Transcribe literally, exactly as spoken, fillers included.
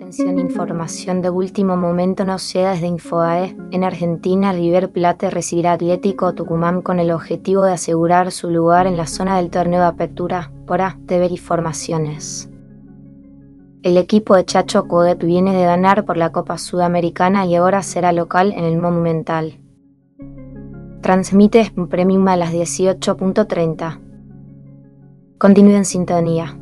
Atención, información de último momento nos llega desde Infobae. En Argentina, River Plate recibirá a Atlético Tucumán con el objetivo de asegurar su lugar en la zona del torneo de apertura. Por A, Deber Informaciones. El equipo de Chacho Coudet viene de ganar por la Copa Sudamericana y ahora será local en el Monumental. Transmite Premium a las dieciocho punto treinta. Continúe en sintonía.